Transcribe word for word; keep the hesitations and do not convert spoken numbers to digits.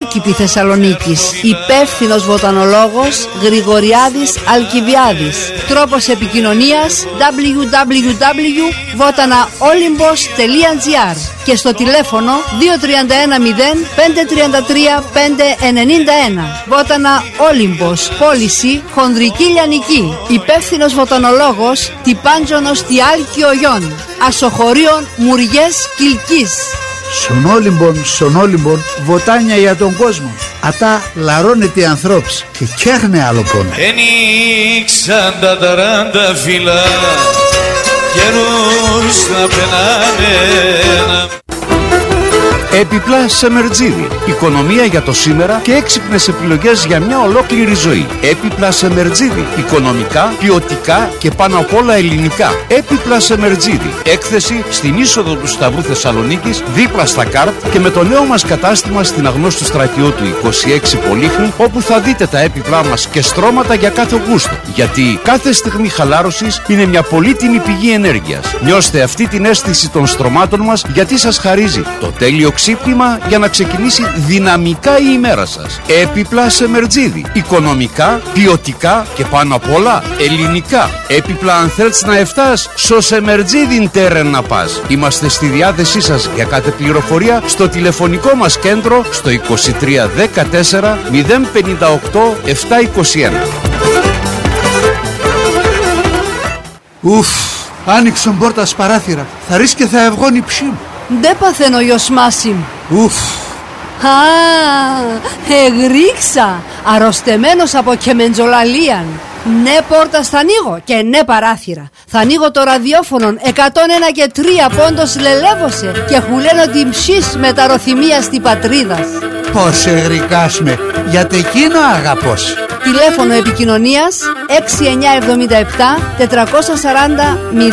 Πρίγκιπη Θεσσαλονίκης. Υπεύθυνος βοτανολόγος Γρηγοριάδης Αλκιβιάδης. Τρόπος επικοινωνίας double-u double-u double-u τελεία βότανα όλυμπος τελεία τζι άρ και στο τηλέφωνο δύο τρία ένα μηδέν πέντε τρία τρία πέντε εννιά ένα. Βότανα Όλυμπος, πώληση χονδρική λιανική. Υπεύθυνος βοτανολόγος Τυπάντζωνος Τιάλκιο Γιον. Ασοχωρίων Μουριές Κιλκής. Στον Όλυμπον, στον Όλυμπον, βοτάνια για τον κόσμο. Ατά λαρώνεται οι ανθρώπους και κέρνε άλλο πόνο. Ενίξαν τα ταράντα φύλλα, καιρούς να περνάνε. Έπιπλα Σεμερτζίδη. Οικονομία για το σήμερα και έξυπνες επιλογές για μια ολόκληρη ζωή. Έπιπλα Σεμερτζίδη. Οικονομικά, ποιοτικά και πάνω απ' όλα ελληνικά. Έπιπλα Σεμερτζίδη. Έκθεση στην είσοδο του Σταυρού Θεσσαλονίκης, δίπλα στα ΚΑΡΤ και με το νέο μας κατάστημα στην Αγνώστου Στρατιώτου είκοσι έξι Πολύχνη, όπου θα δείτε τα έπιπλά μας και στρώματα για κάθε γούστο. Γιατί κάθε στιγμή χαλάρωσης είναι μια πολύτιμη πηγή ενέργειας. Νιώστε αυτή την αίσθηση των στρωμάτων μας, γιατί σας χαρίζει το τέλειο ξύπνημα για να ξεκινήσει δυναμικά η ημέρα σας. Έπιπλα Σεμερτζίδη. Οικονομικά, ποιοτικά και πάνω απ' όλα ελληνικά. Έπιπλα αν θέλεις να εφτάς, στο Σεμερτζίδιν τέρεν να πας. Είμαστε στη διάθεσή σας για κάθε πληροφορία στο τηλεφωνικό μας κέντρο στο είκοσι τρία δεκατέσσερα μηδέν πενήντα οκτώ επτακόσια είκοσι ένα. Ουφ, άνοιξαν πόρτας παράθυρα. Θα ρίξει και θα ευγώνει ψή μου. Ντε παθαίνω γιος Μάσιμ. Ουφ. Α, εγρίξα. Αρρωστεμένος από κεμεντζολαλίαν. Ναι πόρτα θα ανοίγω και ναι παράθυρα. Θα ανοίγω το ραδιόφωνο εκατόν ένα και τρία πόντος λελεύωσε και χουλένω την ψής με τα ροθυμία στη πατρίδας. Πώς εγρικάς με, γιατί εκείνο αγαπώς. Τηλέφωνο επικοινωνίας έξι εννιά εβδομήντα επτά τετρακόσια σαράντα